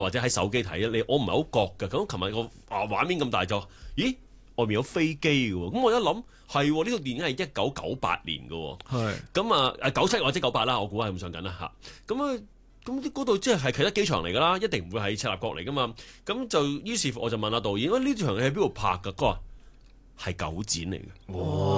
或者喺手機睇咧，我唔係好覺㗎。咁琴日個畫面咁大就，咦？外面有飛機嘅喎，咁我一諗係呢套電影係1998年嘅喎， 係咁97或者98啦，我估係咁上緊啦嚇。咁嗰度即係啟德機場嚟㗎啦，一定唔會係赤鱲角嚟㗎嘛。咁就於是乎我就問阿導演：呢場戲喺邊度拍㗎？佢話係九展嚟嘅，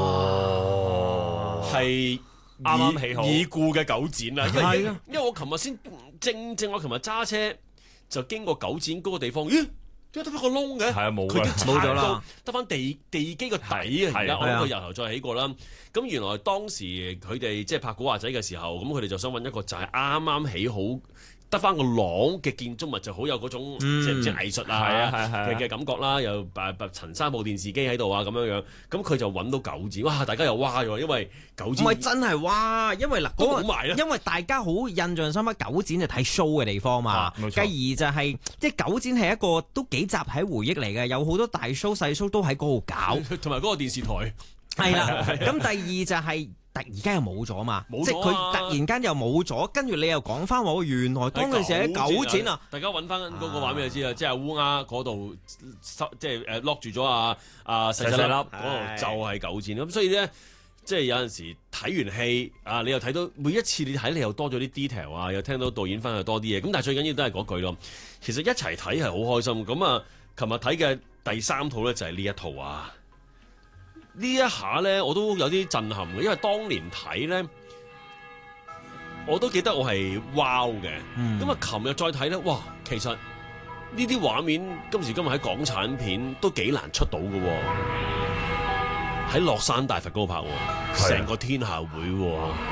係啱啱起好已故嘅九展啦。 係啊因為我琴日先正我琴日揸車就經過九展嗰個地方，咦？點解得翻個窿嘅？ 係啊冇啦佢已經冇咗啦， 得翻地基個底啊！而家我諗佢由頭再起過啦。咁原來當時佢哋即係拍古惑仔嘅時候，咁佢哋就想揾一個就係啱啱起好得翻個廊嘅建築物，就好有嗰種即係唔知藝術嘅感覺啦，又陳山部電視機喺度啊咁樣。咁佢就揾到九展，哇！大家又哇咗，因為九展唔係真係哇，因為嗱都好埋啦因為大家好印象深刻，九展就睇 show 嘅地方嘛， 冇錯繼而就係即係九展係一個都幾集喺回憶嚟嘅，有好多大 show 細 show 都喺嗰度搞， 同埋嗰個電視台係啦。咁第二就係而家又冇咗嘛， 冇咗啊即係佢突然間又冇咗，跟住你又講翻話，原來當陣時喺九展啊， 大家揾翻嗰個畫面就知啦，即係烏鴉嗰度即係lock 住咗細細粒嗰度就係九展咁，所以咧即係有陣時睇完戲你又睇到每一次你睇你又多咗啲 detail 又聽到導演分享多啲嘢，咁但係最緊要都係嗰句咯，其實一齊睇係好開心咁啊！琴日睇嘅第3套咧就係呢一套啊！呢一下咧，我都有啲震撼嘅，因為當年睇咧，我都記得我係 wow 嘅。咁啊，琴日再睇咧，哇！其實呢啲畫面今時今日喺港產片都幾難出到嘅喎，喺樂山大佛嗰度拍喎，成個天下會喎。